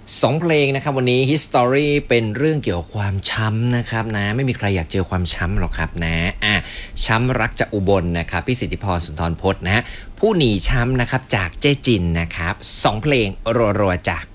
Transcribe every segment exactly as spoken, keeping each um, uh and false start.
สองเพลงนะครับวันนี้ History เป็นเรื่องเกี่ยวกับความช้ำนะครับนะไม่มีใครอยากเจอความช้ำหรอกครับนะอ่ะช้ำรักจากอุบลนะครับพี่สิทธิพรสุนทรพจน์นะฮะผู้หนีช้ำนะครับจากเจ๊จินนะครับสองเพลงรัวๆจ้ะ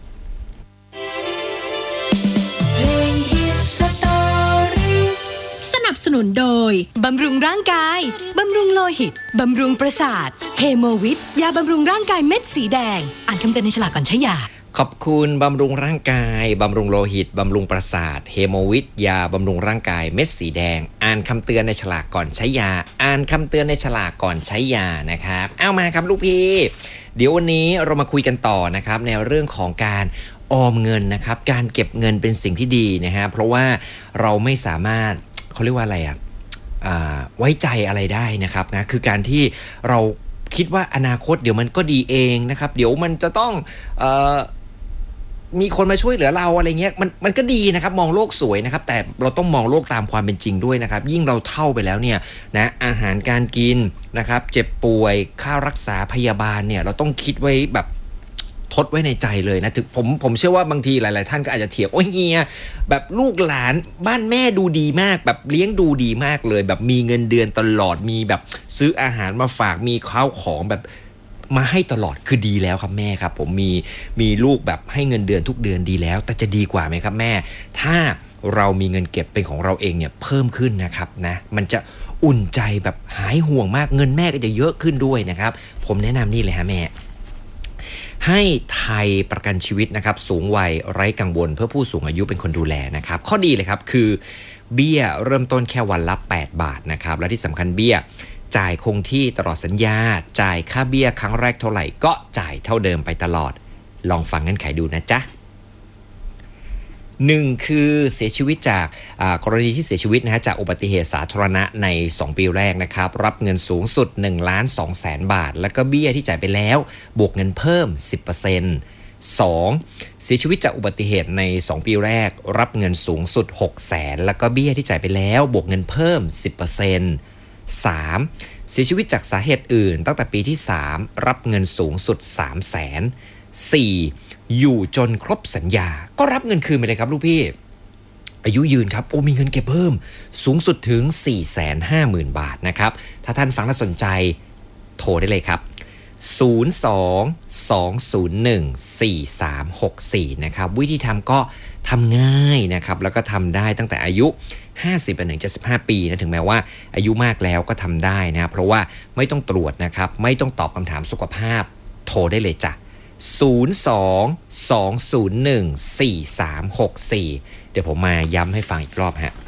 สนับสนุนโดยบำรุงร่างกายบำรุงโลหิตบำรุงประสาทเฮโมวิทยาบำรุงร่างกายเม็ดสีแดงอ่านคำเตือนในฉลากก่อนใช้ยาขอบคุณบำรุงร่างกายบำรุงโลหิตบำรุงประสาทเฮโมวิทยาบำรุงร่างกายเม็ดสีแดงอ่านคำเตือนในฉลากก่อนใช้ยาอ่านคำเตือนในฉลากก่อนใช้ยานะครับเอามาครับลูกพี่เดี๋ยววันนี้เรามาคุยกันต่อนะครับในเรื่องของการออมเงินนะครับการเก็บเงินเป็นสิ่งที่ดีนะฮะเพราะว่าเราไม่สามารถเขาเรียกว่าอะไรอ่ะไว้ใจอะไรได้นะครับนะคือการที่เราคิดว่าอนาคตเดี๋ยวมันก็ดีเองนะครับเดี๋ยวมันจะต้องเอ่อมีคนมาช่วยเหลือเราอะไรเงี้ยมันมันก็ดีนะครับมองโลกสวยนะครับแต่เราต้องมองโลกตามความเป็นจริงด้วยนะครับยิ่งเราเฒ่าไปแล้วเนี่ยนะอาหารการกินนะครับเจ็บป่วยค่ารักษาพยาบาลเนี่ยเราต้องคิดไว้แบบทดไว้ในใจเลยนะถึงผมผมเชื่อว่าบางทีหลายๆท่านก็อาจจะเถียงโอ้ยเฮียแบบลูกหลานบ้านแม่ดูดีมากแบบเลี้ยงดูดีมากเลยแบบมีเงินเดือนตลอดมีแบบซื้ออาหารมาฝากมีข้าวของแบบมาให้ตลอดคือดีแล้วครับแม่ครับผมมีมีลูกแบบให้เงินเดือนทุกเดือนดีแล้วแต่จะดีกว่าไหมครับแม่ถ้าเรามีเงินเก็บเป็นของเราเองเนี่ยเพิ่มขึ้นนะครับนะมันจะอุ่นใจแบบหายห่วงมากเงินแม่ก็จะเยอะขึ้นด้วยนะครับผมแนะนำนี่เลยฮะแม่ให้ไทยประกันชีวิตนะครับสูงวัยไร้กังวลเพื่อผู้สูงอายุเป็นคนดูแลนะครับข้อดีเลยครับคือเบี้ยเริ่มต้นแค่วันละแปดบาทนะครับและที่สำคัญเบี้ยจ่ายคงที่ตลอดสัญญาจ่ายค่าเบี้ยครั้งแรกเท่าไหร่ก็จ่ายเท่าเดิมไปตลอดลองฟังเงื่อนไขดูนะจ๊ะหนึ่งคือเสียชีวิตจากกรณีที่เสียชีวิตนะฮะจากอุบัติเหตุสาธารณะในสองปีแรกนะครับรับเงินสูงสุด หนึ่งล้านสองแสน บาทแล้วก็เบี้ยที่จ่ายไปแล้วบวกเงินเพิ่ม สิบเปอร์เซ็นต์ สองเสียชีวิตจากอุบัติเหตุในสองปีแรกรับเงินสูงสุด หกแสน แล้วก็เบี้ยที่จ่ายไปแล้วบวกเงินเพิ่ม สิบเปอร์เซ็นต์ สามเสียชีวิตจากสาเหตุอื่นตั้งแต่ปีที่สามรับเงินสูงสุด สามแสน สี่อยู่จนครบสัญญาก็รับเงินคืนไปเลยครับลูกพี่อายุยืนครับโอ้มีเงินเก็บเพิ่มสูงสุดถึง สี่แสนห้าหมื่น บาทนะครับถ้าท่านฟังและสนใจโทรได้เลยครับศูนย์ สอง สอง ศูนย์ หนึ่ง สี่ สาม หก สี่นะครับวิธีทำก็ทำง่ายนะครับแล้วก็ทำได้ตั้งแต่อายุห้าสิบไปถึงเจ็ดสิบห้าปีนะถึงแม้ว่าอายุมากแล้วก็ทำได้นะเพราะว่าไม่ต้องตรวจนะครับไม่ต้องตอบคำถามสุขภาพโทรได้เลยจ้ะศูนย์ สอง สอง ศูนย์ หนึ่ง สี่ สาม หก สี่เดี๋ยวผมมาย้ำให้ฟังอีกรอบฮะ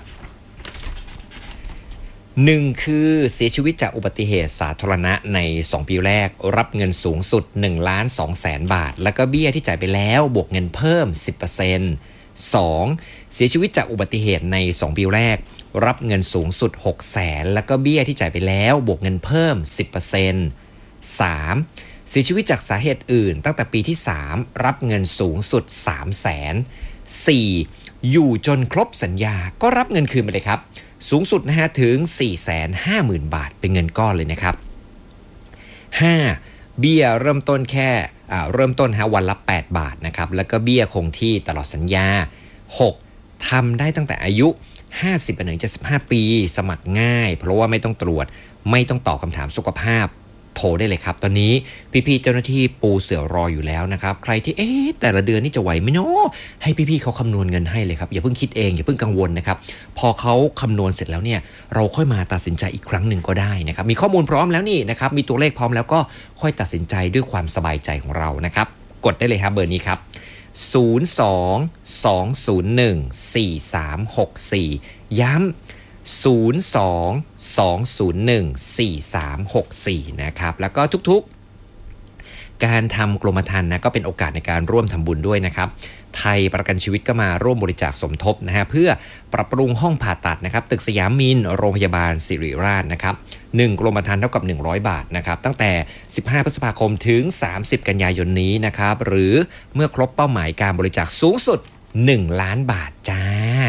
หนึ่งคือเสียชีวิตจากอุบัติเหตุสาธารณะในสองปีแรกรับเงินสูงสุด หนึ่งล้านสองแสน บาทแล้วก็เบี้ยที่จ่ายไปแล้วบวกเงินเพิ่ม สิบเปอร์เซ็นต์ สองเสียชีวิตจากอุบัติเหตุในสองปีแรกรับเงินสูงสุด หกแสน แล้วก็เบี้ยที่จ่ายไปแล้วบวกเงินเพิ่ม สิบเปอร์เซ็นต์ สามเสียชีวิตจากสาเหตุอื่นตั้งแต่ปีที่สามรับเงินสูงสุด สามแสน สี่อยู่จนครบสัญญาก็รับเงินคืนไปเลยครับสูงสุดนะฮะถึง สี่แสนห้าหมื่น บาทเป็นเงินก้อนเลยนะครับห้าเบี้ยเริ่มต้นแค่อ่าเริ่มต้นฮะวันละแปดบาทนะครับแล้วก็เบี้ยคงที่ตลอดสัญญาหกทำได้ตั้งแต่อายุห้าสิบไปถึงเจ็ดสิบห้าปีสมัครง่ายเพราะว่าไม่ต้องตรวจไม่ต้องตอบคำถามสุขภาพโทรได้เลยครับตอนนี้พี่ๆเจ้าหน้าที่ปูเสือรออยู่แล้วนะครับใครที่เอ๊ะแต่ละเดือนนี่จะไหวไหมเนาะให้พี่ๆเขาคำนวณเงินให้เลยครับอย่าเพิ่งคิดเองอย่าเพิ่งกังวลนะครับพอเขาคำนวณเสร็จแล้วเนี่ยเราค่อยมาตัดสินใจอีกครั้งหนึ่งก็ได้นะครับมีข้อมูลพร้อมแล้วนี่นะครับมีตัวเลขพร้อมแล้วก็ค่อยตัดสินใจด้วยความสบายใจของเรานะครับกดได้เลยครับเบอร์นี้ครับศูนย์ สอง สอง ศูนย์ หนึ่ง สี่ สาม หก สี่ย้ำศูนย์ สอง สอง ศูนย์ หนึ่ง สี่ สาม หก สี่นะครับแล้วก็ทุกๆการทำกรมธรรม์นะก็เป็นโอกาสในการร่วมทำบุญด้วยนะครับไทยประกันชีวิตก็มาร่วมบริจาคสมทบนะฮะเพื่อปรับปรุงห้องผ่าตัดนะครับตึกสยามมินโรงพยาบาลศิริราชนะครับหนึ่งกรมธรรม์เท่ากับหนึ่งร้อยบาทนะครับตั้งแต่สิบห้าพฤษภาคมถึงสามสิบกันยายนนี้นะครับหรือเมื่อครบเป้าหมายการบริจาคสูงสุดหนึ่งล้านบาทจ้า